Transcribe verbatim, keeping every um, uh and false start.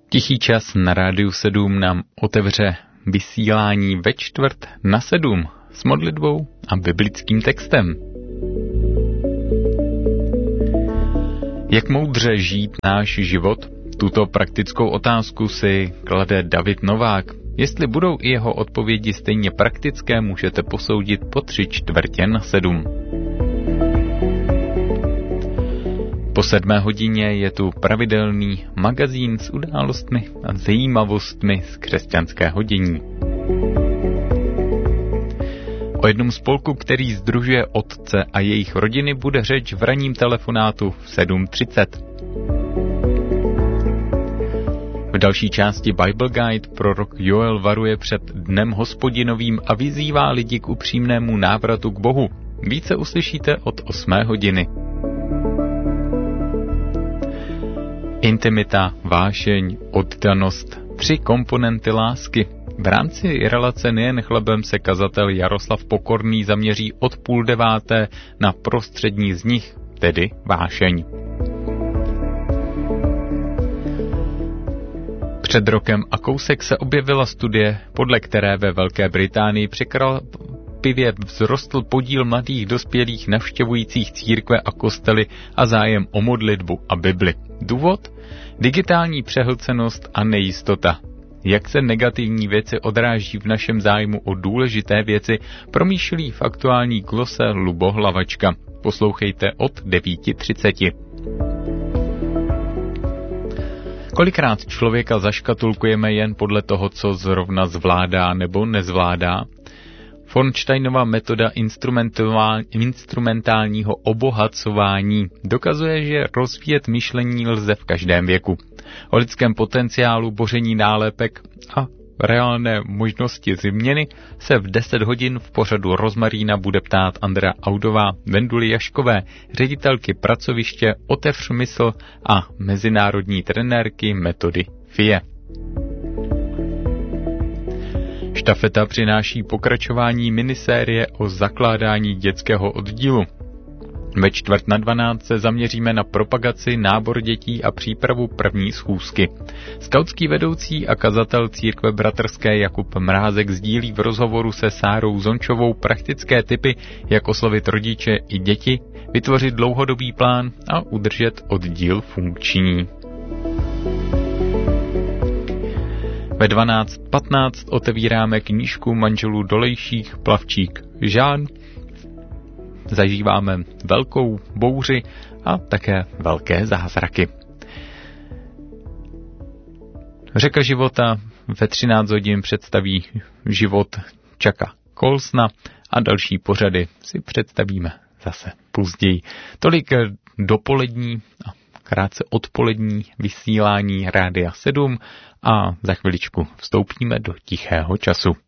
Tichý čas na Rádiu sedm nám otevře vysílání ve čtvrt na sedm s modlitbou a biblickým textem. Jak moudře žít náš život? Tuto praktickou otázku si klade David Novák. Jestli budou i jeho odpovědi stejně praktické, můžete posoudit po tři čtvrtě na sedm. Po sedmé hodině je tu pravidelný magazín s událostmi a zajímavostmi z křesťanského dění. O jednom spolku, který sdružuje otce a jejich rodiny, bude řeč v ranním telefonátu v sedm třicet. V další části Bible Guide prorok Joel varuje před dnem hospodinovým a vyzývá lidi k upřímnému návratu k Bohu. Více uslyšíte od osmé hodiny. Intimita, vášeň, oddanost, tři komponenty lásky. V rámci relace Nejen chlebem se kazatel Jaroslav Pokorný zaměří od půl deváté na prostřední z nich, tedy vášeň. Před rokem a kousek se objevila studie, podle které ve Velké Británii překvapivě vzrostl podíl mladých dospělých navštěvujících církve a kostely a zájem o modlitbu a Bibli. Důvod? Digitální přehlcenost a nejistota. Jak se negativní věci odráží v našem zájmu o důležité věci, promýšlí v aktuální glose Lubo Hlavačka. Poslouchejte od devět třicet. Kolikrát člověka zaškatulkujeme jen podle toho, co zrovna zvládá nebo nezvládá? Fornsteinova metoda instrumentálního obohacování dokazuje, že rozvíjet myšlení lze v každém věku. O lidském potenciálu, boření nálepek a reálné možnosti změny se v deset hodin v pořadu Rozmarína bude ptát Andrea Audová, Venduly Jaškové, ředitelky pracoviště Otevř mysl a mezinárodní trenérky metody F I E. Štafeta přináší pokračování minisérie o zakládání dětského oddílu. Ve čtvrt na dvanáct se zaměříme na propagaci, nábor dětí a přípravu první schůzky. Skautský vedoucí a kazatel církve bratrské Jakub Mrázek sdílí v rozhovoru se Sárou Zončovou praktické tipy, jak oslovit rodiče i děti, vytvořit dlouhodobý plán a udržet oddíl funkční. Ve dvanáct patnáct otevíráme knížku manželů Dolejších Plavčík Žán. Zažíváme velkou bouři a také velké zázraky. Řeka života ve třináct hodin představí život Čaka Kolsna a další pořady si představíme zase později. Tolik dopolední a krátce odpolední vysílání Rádia sedm a za chviličku vstoupíme do tichého času.